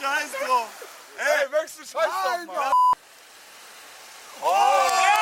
Scheiß drauf. Ey, Möchtest du Scheiß drauf, Mann? Oh!